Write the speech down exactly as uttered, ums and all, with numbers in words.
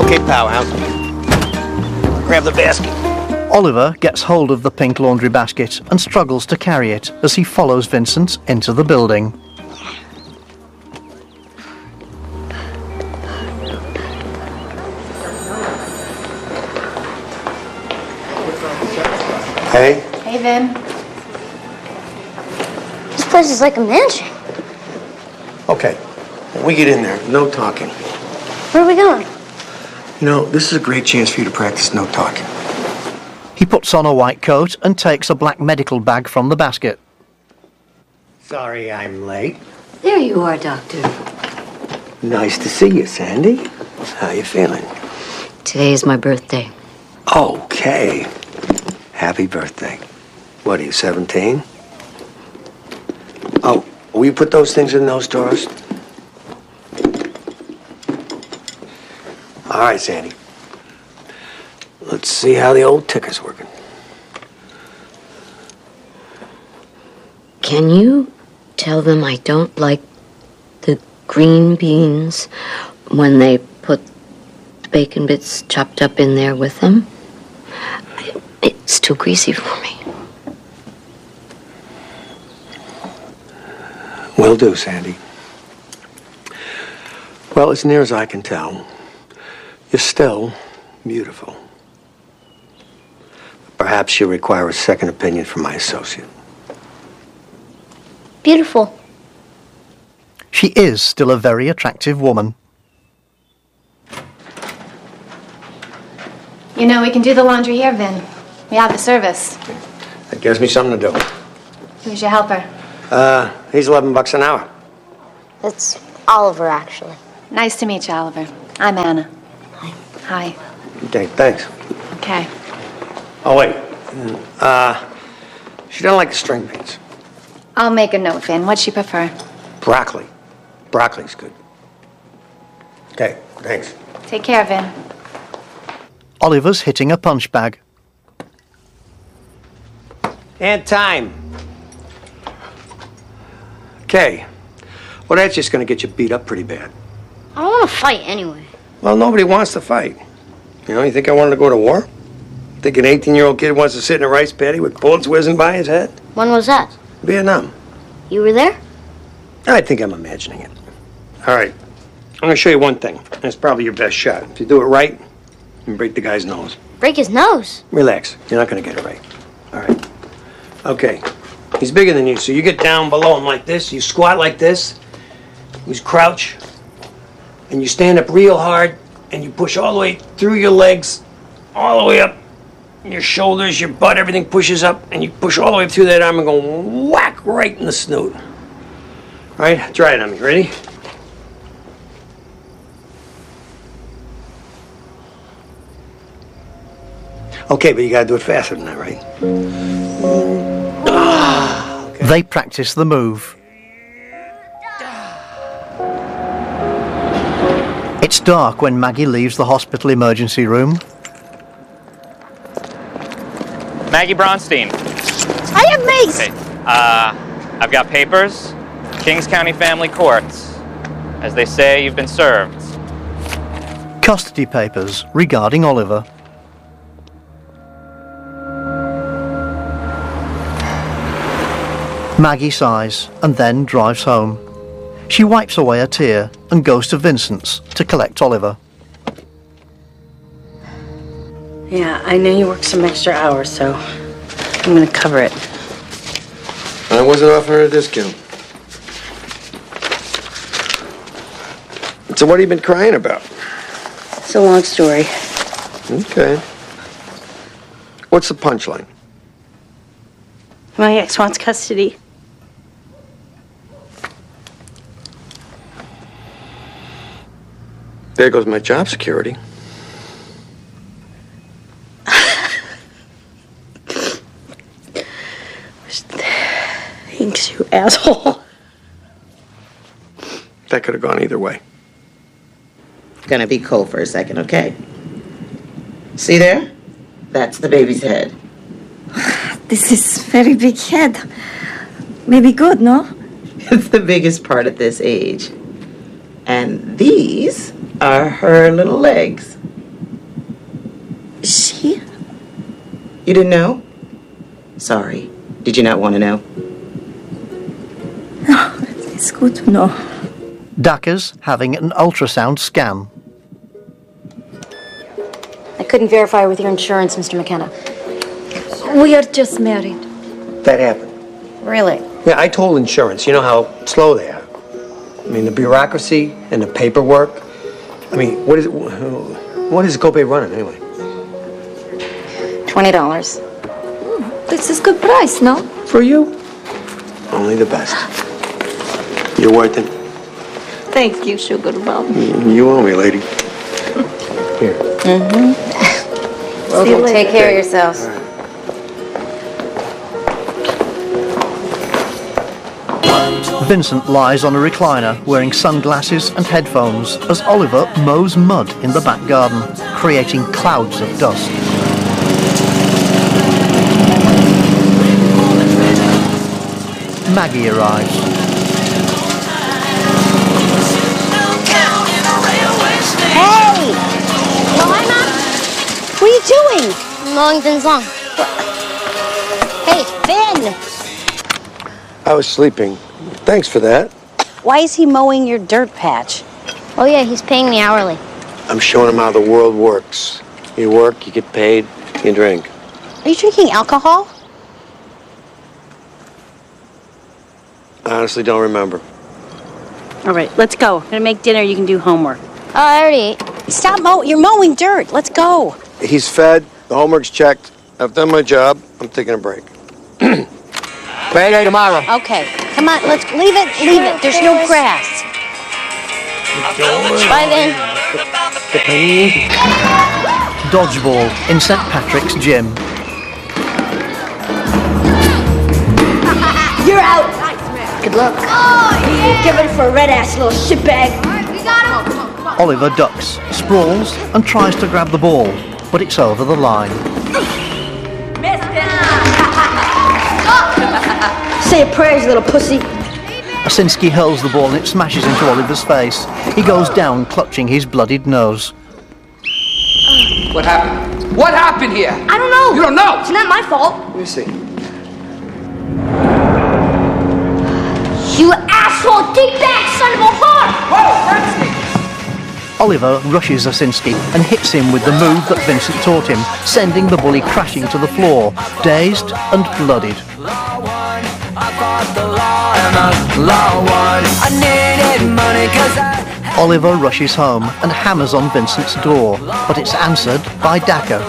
Okay, powerhouse. Grab the basket. Oliver gets hold of the pink laundry basket and struggles to carry it as he follows Vincent into the building. Hey. Hey, Vin. This place is like a mansion. Okay. When we get in there, no talking. Where are we going? You know, this is a great chance for you to practice no talking. He puts on a white coat and takes a black medical bag from the basket. Sorry I'm late. There you are, Doctor. Nice to see you, Sandy. How you feeling? Today is my birthday. Okay. Happy birthday. What are you, seventeen? Oh, will you put those things in those drawers? All right, Sandy. Let's see how the old ticker's working. Can you tell them I don't like the green beans when they put the bacon bits chopped up in there with them? It's too greasy for me. Will do, Sandy. Well, as near as I can tell, you're still beautiful. Perhaps you require a second opinion from my associate. Beautiful. She is still a very attractive woman. You know, we can do the laundry here, Vin. We have the service. That gives me something to do. Who's your helper? Uh, he's eleven bucks an hour. It's Oliver, actually. Nice to meet you, Oliver. I'm Anna. Hi. Hi. Okay, thanks. Okay. Oh, wait. Uh, she doesn't like the string beans. I'll make a note, Vin. What'd she prefer? Broccoli. Broccoli's good. Okay, thanks. Take care, Vin. Oliver's hitting a punch bag. And time. Okay. Well, that's just going to get you beat up pretty bad. I don't want to fight anyway. Well, nobody wants to fight. You know, you think I wanted to go to war? Think an eighteen-year-old kid wants to sit in a rice paddy with bullets whizzing by his head? When was that? Vietnam. You were there? I think I'm imagining it. All right. I'm going to show you one thing. It's probably your best shot. If you do it right, you break the guy's nose. Break his nose? Relax. You're not going to get it right. All right. Okay. He's bigger than you, so you get down below him like this. You squat like this. You crouch. And you stand up real hard, and you push all the way through your legs, all the way up. Your shoulders, your butt, everything pushes up, and you push all the way through that arm and go whack right in the snoot. All right? Try it on me. Ready? Okay, but you gotta do it faster than that, right? Ah, okay. They practice the move. It's dark when Maggie leaves the hospital emergency room. Maggie Bronstein. I am Mace! Okay. Uh, I've got papers. Kings County Family Courts. As they say, you've been served. Custody papers regarding Oliver. Maggie sighs and then drives home. She wipes away a tear and goes to Vincent's to collect Oliver. Yeah, I know you worked some extra hours, so I'm gonna cover it. I wasn't offering her a discount. So what have you been crying about? It's a long story. Okay. What's the punchline? My ex wants custody. There goes my job security. Thanks, you asshole. That could have gone either way. Gonna be cold for a second, okay? See there? That's the baby's head. This is very big head. Maybe good, no? It's the biggest part at this age. And these are her little legs. She? You didn't know? Sorry. Did you not want to know? No, it's good to know. Dacre's having an ultrasound scan. I couldn't verify with your insurance, Mister McKenna. We are just married. That happened. Really? Yeah, I told insurance. You know how slow they are. I mean, the bureaucracy and the paperwork. I mean, what is it? What is Copay running anyway? Twenty dollars. This is good price, no? For you? Only the best. You're worth it. Thank you, sugar mom. You owe me, lady. Here. Mm-hmm. Well, See you take later. care of yourselves. Vincent lies on a recliner wearing sunglasses and headphones as Oliver mows mud in the back garden, creating clouds of dust. Maggie arrives. Hey! Joanna? What are you doing? I'm mowing Vin's lawn. Hey, Vin! I was sleeping. Thanks for that. Why is he mowing your dirt patch? Oh yeah, he's paying me hourly. I'm showing him how the world works. You work, you get paid, you drink. Are you drinking alcohol? I honestly don't remember. All right, let's go. I'm gonna make dinner. You can do homework. Oh, I already ate. Stop mow. You're mowing dirt. Let's go. He's fed, the homework's checked. I've done my job. I'm taking a break. Payday tomorrow. Okay, come on. Let's leave it. Leave it. There's no grass. Bye, Vin. Dodgeball in Saint Patrick's gym. You're out. Good luck. Get ready for a red ass little shitbag. Oliver ducks, sprawls, and tries to grab the ball, but it's over the line. Say your prayers, little pussy. Asinski hurls the ball and it smashes into Oliver's face. He goes down, clutching his bloodied nose. What happened? What happened here? I don't know. You don't know? It's not my fault. Let me see. You asshole, dig back, son of a whore! Whoa, Bernstein! Oliver rushes Asinski and hits him with the move that Vincent taught him, sending the bully crashing to the floor, dazed and bloodied. Oliver rushes home and hammers on Vincent's door, but it's answered by Dacre.